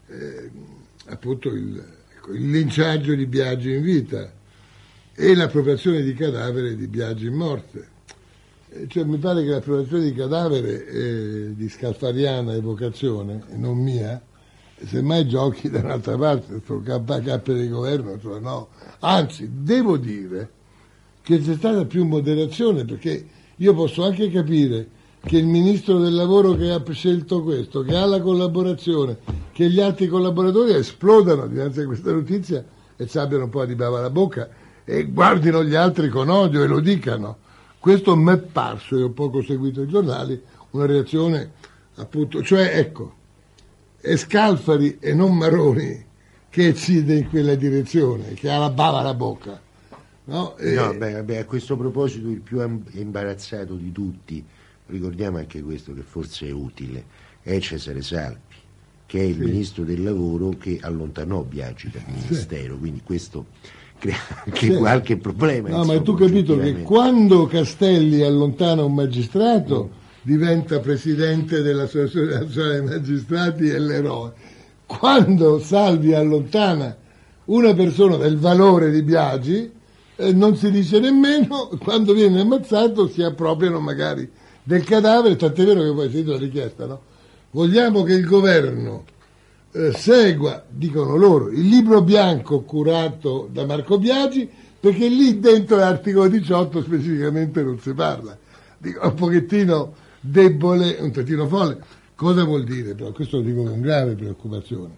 appunto il linciaggio di Biagi in vita e l'appropriazione di cadavere di Biagi in morte. Cioè, mi pare che l'appropriazione di cadavere è di scalfariana evocazione, e non mia, e semmai giochi da un'altra parte, questo KK di governo, cioè no. Anzi, devo dire che c'è stata più moderazione, perché io posso anche capire che il ministro del lavoro che ha scelto questo, che ha la collaborazione, che gli altri collaboratori esplodano dinanzi a questa notizia e ci abbiano un po' di bava alla bocca e guardino gli altri con odio e lo dicano. Questo mi è parso, e ho poco seguito i giornali, una reazione appunto, cioè ecco, è Scalfari e non Maroni che incide in quella direzione, che ha la bava alla bocca. No, a questo proposito il più imbarazzato di tutti, ricordiamo anche questo che forse è utile, è Cesare Salvi, che è il ministro del lavoro che allontanò Biagi dal ministero, quindi questo crea anche qualche problema. No, ma tu hai capito che quando Castelli allontana un magistrato diventa presidente dell'Associazione Nazionale dei Magistrati e l'eroe. Quando Salvi allontana una persona del valore di Biagi, non si dice nemmeno, quando viene ammazzato si appropriano magari del cadavere, tant'è vero che poi si dice la richiesta, no? Vogliamo che il governo segua, dicono loro, il libro bianco curato da Marco Biagi, perché lì dentro l'articolo 18 specificamente non si parla. Dico, un pochettino debole, un tantino folle. Cosa vuol dire? Però questo lo dico con grave preoccupazione.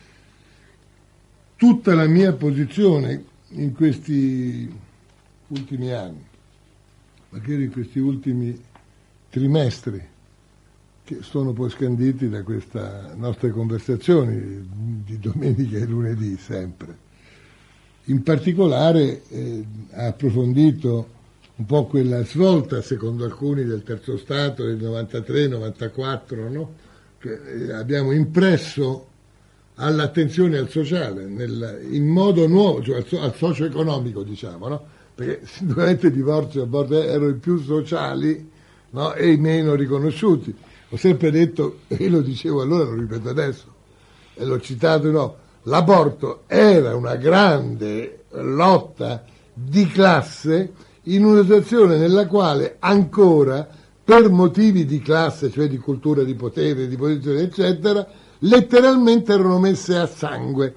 Tutta la mia posizione in questi ultimi anni, magari in questi ultimi trimestri, che sono poi scanditi da queste nostre conversazioni di domenica e lunedì sempre. In particolare ha approfondito un po' quella svolta, secondo alcuni, del terzo Stato del 93-94, no? Che abbiamo impresso all'attenzione al sociale, in modo nuovo, cioè al socio-economico, diciamo, no? Perché sicuramente i divorzi a volte erano i più sociali, no? E i meno riconosciuti. Ho sempre detto, e lo dicevo allora, lo ripeto adesso, e l'ho citato, no, l'aborto era una grande lotta di classe in una situazione nella quale ancora, per motivi di classe, cioè di cultura, di potere, di posizione, eccetera, letteralmente erano messe a sangue.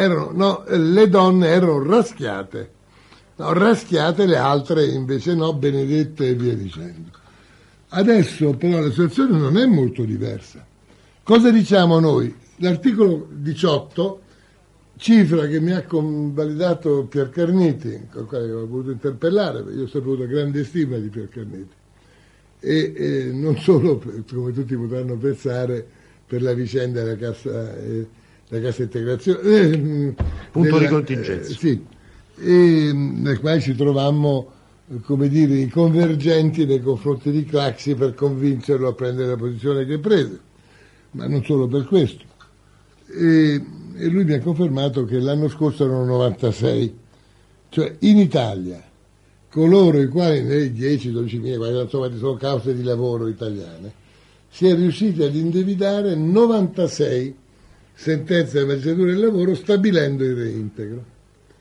Le donne erano raschiate, le altre invece no, benedette e via dicendo. Adesso però la situazione non è molto diversa. Cosa diciamo noi? L'articolo 18, cifra che mi ha convalidato Pier Carniti, con il quale ho voluto interpellare, perché io ho saputo grande stima di Pier Carniti, e non solo, come tutti potranno pensare, per la vicenda della cassa integrazione, punto di contingenza, sì, e nel quale ci trovammo, come dire, convergenti nei confronti di Craxi per convincerlo a prendere la posizione che prese, ma non solo per questo. E lui mi ha confermato che l'anno scorso erano 96, cioè in Italia coloro i quali nei 10-12 mila, insomma sono cause di lavoro italiane, si è riusciti ad indebittare 96 sentenze della magistratura del lavoro stabilendo il reintegro.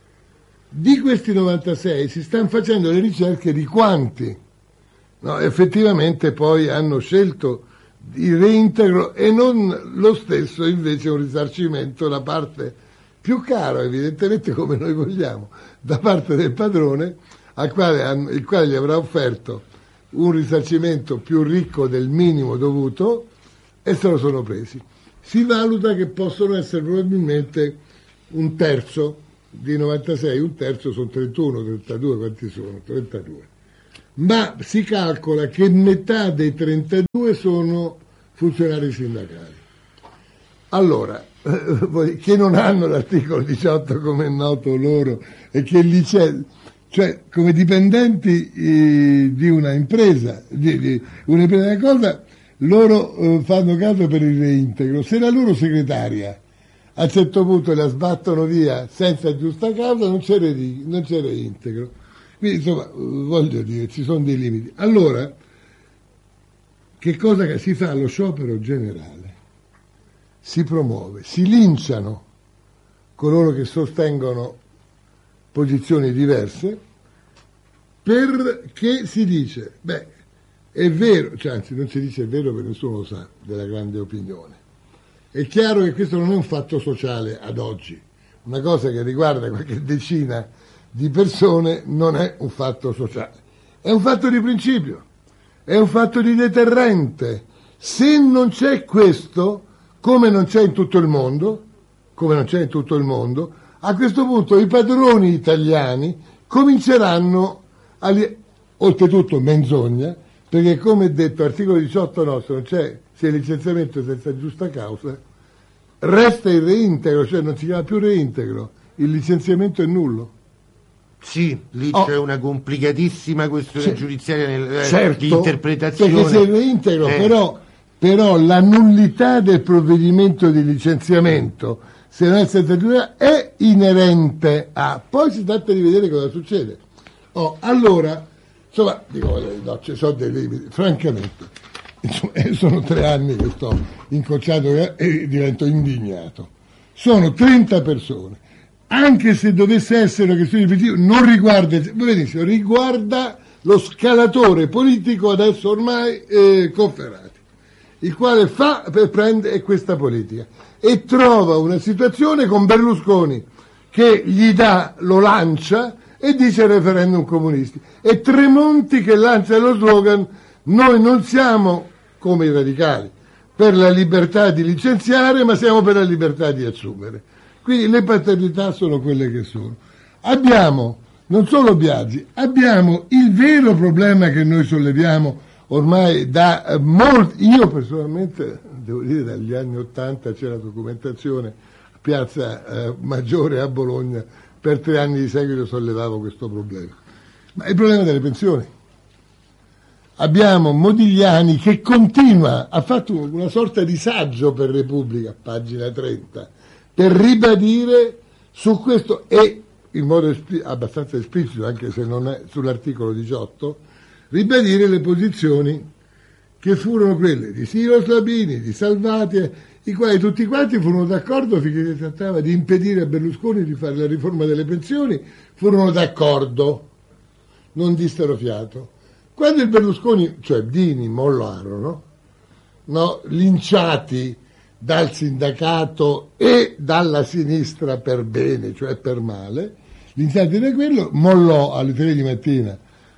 Di questi 96 si stanno facendo le ricerche di quanti effettivamente poi hanno scelto il reintegro e non lo stesso invece un risarcimento, la parte più cara evidentemente, come noi vogliamo, da parte del padrone il quale gli avrà offerto un risarcimento più ricco del minimo dovuto e se lo sono presi. Si valuta che possono essere probabilmente un terzo di 96, un terzo sono 31, 32, quanti sono? 32. Ma si calcola che metà dei 32 sono funzionari sindacali. Allora, che non hanno l'articolo 18 come è noto loro e che cioè come dipendenti di una impresa, di un'impresa della cosa, loro fanno caso per il reintegro. Se la loro segretaria a un certo punto la sbattono via senza giusta causa, non c'è reintegro. Quindi insomma, voglio dire, ci sono dei limiti. Allora, che cosa si fa? Lo sciopero generale, si promuove, si linciano coloro che sostengono posizioni diverse, perché si dice, beh, è vero, cioè anzi non si dice è vero perché nessuno lo sa della grande opinione. È chiaro che questo non è un fatto sociale ad oggi, una cosa che riguarda qualche decina di persone non è un fatto sociale, è un fatto di principio, è un fatto di deterrente. Se non c'è questo, come non c'è in tutto il mondo, a questo punto i padroni italiani cominceranno oltretutto menzogna, perché come detto articolo 18 nostro non c'è sia licenziamento senza giusta causa, resta il reintegro, cioè non si chiama più reintegro, il licenziamento è nullo. Sì, lì c'è una complicatissima questione giudiziaria certo, di interpretazione. Perché se il reintegro però la nullità del provvedimento di licenziamento, se non è senza giusta, è inerente a. Poi si tratta di vedere cosa succede. Allora, insomma, dico, no, ci sono dei limiti, francamente. Insomma, sono 3 anni che sto incocciato e divento indignato. Sono 30 persone. Anche se dovesse essere una questione di principio, non riguarda, benissimo, riguarda lo scalatore politico adesso ormai Cofferati, il quale prende questa politica e trova una situazione con Berlusconi che lo lancia e dice referendum comunisti, e Tremonti che lancia lo slogan: noi non siamo come i radicali per la libertà di licenziare, ma siamo per la libertà di assumere. Quindi le paternità sono quelle che sono. Abbiamo non solo Biagi, abbiamo il vero problema che noi solleviamo ormai da molti. Io personalmente, devo dire, dagli anni '80 c'era documentazione a Piazza Maggiore a Bologna, per 3 anni di seguito sollevavo questo problema. Ma è il problema delle pensioni. Abbiamo Modigliani che continua, ha fatto una sorta di saggio per Repubblica, pagina 30, per ribadire su questo, e in modo abbastanza esplicito, anche se non è sull'articolo 18, ribadire le posizioni che furono quelle di Ciro Slabini, di Salvati, i quali tutti quanti furono d'accordo finché si trattava di impedire a Berlusconi di fare la riforma delle pensioni, furono d'accordo, non dissero fiato. Quando il Berlusconi, cioè Dini, mollarono, linciati dal sindacato e dalla sinistra per bene, cioè per male, linciati da quello, mollò alle 3 di mattina.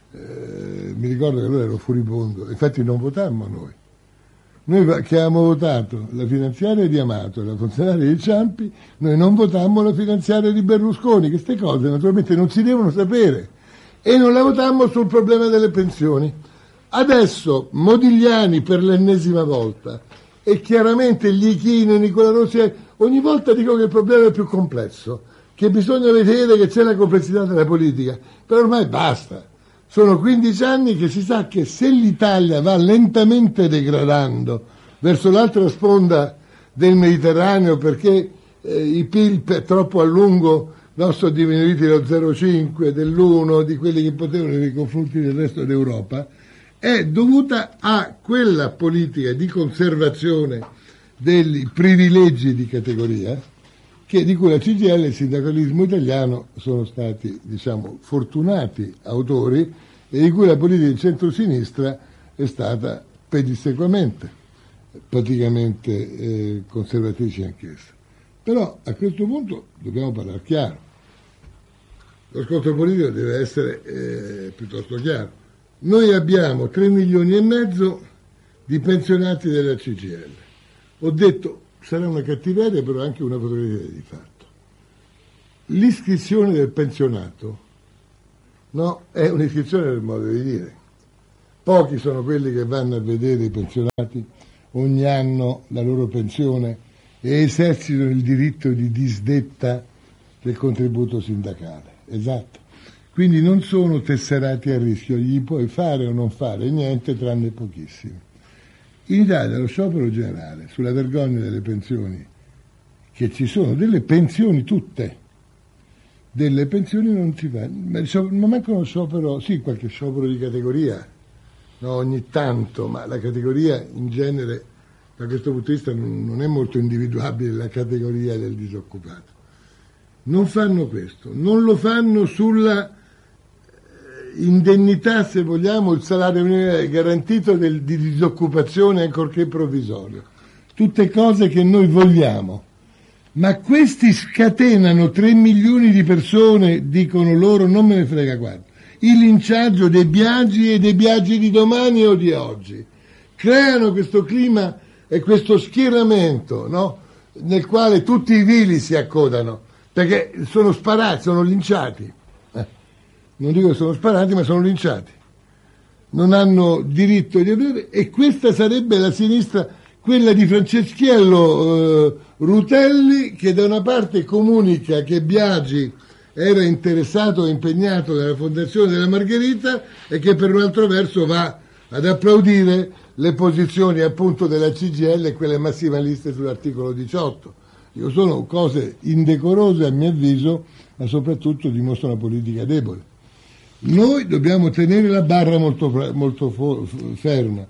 Mi ricordo che allora ero furibondo, infatti non votammo noi. Noi che avevamo votato la finanziaria di Amato e la funzionaria di Ciampi, noi non votammo la finanziaria di Berlusconi. Queste cose naturalmente non si devono sapere, e non la votammo sul problema delle pensioni. Adesso Modigliani per l'ennesima volta, e chiaramente gli Ichino, Nicola Rossi, ogni volta dico che il problema è più complesso, che bisogna vedere che c'è la complessità della politica, però ormai basta. Sono 15 anni che si sa che se l'Italia va lentamente degradando verso l'altra sponda del Mediterraneo, perché i PIL troppo a lungo sono diminuiti lo 0,5, dell'1, di quelli che potevano nei confronti del resto d'Europa, è dovuta a quella politica di conservazione dei privilegi di categoria di cui la CGIL e il sindacalismo italiano sono stati, fortunati autori, e di cui la politica di centrosinistra è stata pedissequamente, praticamente conservatrice anch'essa. Però a questo punto dobbiamo parlare chiaro. Lo scontro politico deve essere piuttosto chiaro. Noi abbiamo 3 milioni e mezzo di pensionati della CGIL. Ho detto, sarà una cattiveria, però anche una fattoria di fatto. L'iscrizione del pensionato, no, è un'iscrizione del modo di dire. Pochi sono quelli che vanno a vedere i pensionati ogni anno la loro pensione e esercitano il diritto di disdetta del contributo sindacale. Esatto. Quindi non sono tesserati a rischio, gli puoi fare o non fare niente tranne pochissimi. In Italia lo sciopero generale sulla vergogna delle pensioni, che ci sono delle pensioni tutte, delle pensioni non si fa, ma manca uno sciopero, sì, qualche sciopero di categoria, no, ogni tanto, ma la categoria in genere da questo punto di vista non è molto individuabile, la categoria del disoccupato. Non fanno questo, non lo fanno sulla indennità, se vogliamo, il salario minimo garantito di disoccupazione ancorché provvisorio, tutte cose che noi vogliamo, ma questi scatenano 3 milioni di persone, dicono loro, non me ne frega quanto, il linciaggio dei Biagi e dei Biagi di domani o di oggi, creano questo clima e questo schieramento, no? Nel quale tutti i vili si accodano, perché sono sparati, sono linciati. Non dico che sono sparati, ma sono linciati. Non hanno diritto di avere, e questa sarebbe la sinistra, quella di Franceschiello Rutelli, che da una parte comunica che Biagi era interessato e impegnato nella fondazione della Margherita e che per un altro verso va ad applaudire le posizioni appunto della CGIL e quelle massimaliste sull'articolo 18. Sono cose indecorose a mio avviso, ma soprattutto dimostrano una politica debole. Noi dobbiamo tenere la barra molto ferma.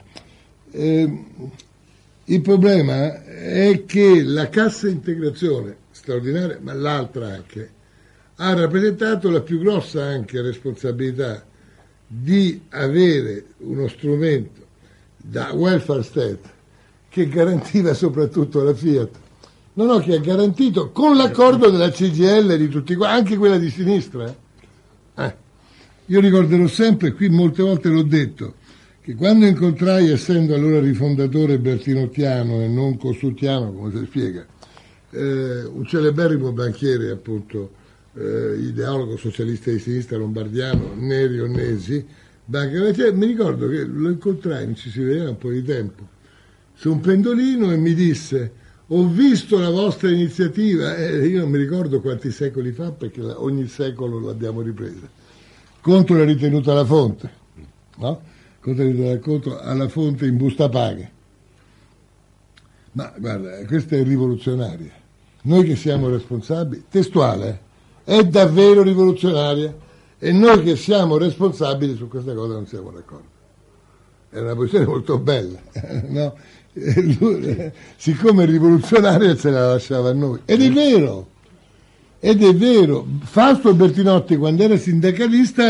Il problema è che la cassa integrazione straordinaria, ma l'altra anche, ha rappresentato la più grossa anche responsabilità di avere uno strumento da welfare state che garantiva soprattutto la Fiat, che ha garantito con l'accordo della CGIL di tutti quanti, anche quella di sinistra. Io ricorderò sempre, qui molte volte l'ho detto, che quando incontrai, essendo allora rifondatore bertinottiano e non cossuttiano, come si spiega, un celeberrimo banchiere, appunto, ideologo socialista di sinistra lombardiano, Neri Onnesi, mi ricordo che lo incontrai, non ci si vedeva un po' di tempo, su un pendolino e mi disse: ho visto la vostra iniziativa, io non mi ricordo quanti secoli fa, perché ogni secolo l'abbiamo ripresa, contro la ritenuta alla fonte, no? Contro alla fonte in busta paga. Ma guarda, questa è rivoluzionaria. Noi che siamo responsabili, testuale, è davvero rivoluzionaria, e noi che siamo responsabili su questa cosa non siamo d'accordo. È una posizione molto bella, no? Siccome è rivoluzionaria se la lasciava a noi. Ed è vero, Fausto Bertinotti quando era sindacalista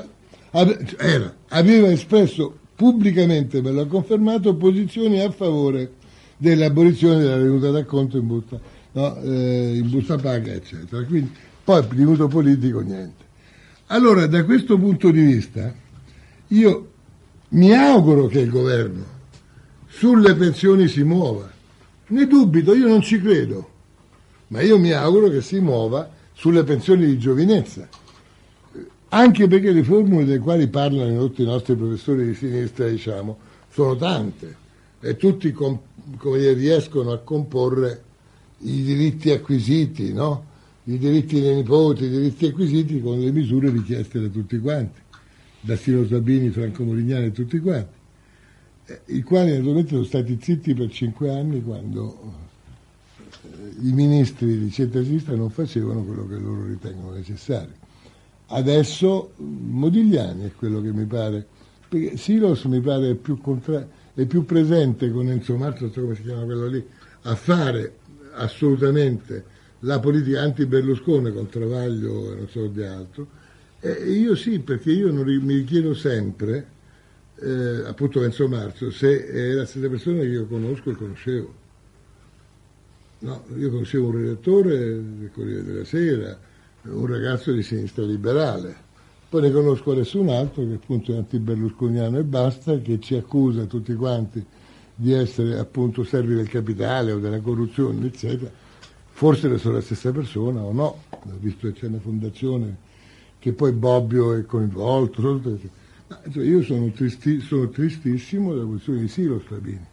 aveva espresso pubblicamente, me l'ha confermato, posizioni a favore dell'abolizione della tenuta d'acconto in busta paga, eccetera. Quindi, poi per diritto politico niente. Allora, da questo punto di vista, io mi auguro che il governo sulle pensioni si muova. Ne dubito, io non ci credo, ma io mi auguro che si muova sulle pensioni di giovinezza, anche perché le formule delle quali parlano tutti i nostri professori di sinistra, diciamo, sono tante e tutti riescono a comporre i diritti acquisiti, no? I diritti dei nipoti, i diritti acquisiti con le misure richieste da tutti quanti, da Siro Sabini, Franco Modigliani e tutti quanti, i quali naturalmente sono stati zitti per 5 anni quando i ministri di centro-sinistra non facevano quello che loro ritengono necessario. Adesso Modigliani è quello che mi pare, perché Silos mi pare è più presente con Enzo Marzo, non so come si chiama quello lì, a fare assolutamente la politica anti-Berlusconi con Travaglio e non so di altro. Io sì, perché io mi chiedo sempre, appunto Enzo Marzo, se è la stessa persona che io conosco e conoscevo. No, io conoscevo un redattore del Corriere della Sera, un ragazzo di sinistra liberale, Poi ne conosco adesso un altro che appunto è antiberlusconiano e basta, che ci accusa tutti quanti di essere appunto servi del capitale o della corruzione, eccetera. Forse sono la stessa persona o no, visto che c'è una fondazione che poi Bobbio è coinvolto. Ma, cioè, io sono tristissimo della questione di Silo Stravini.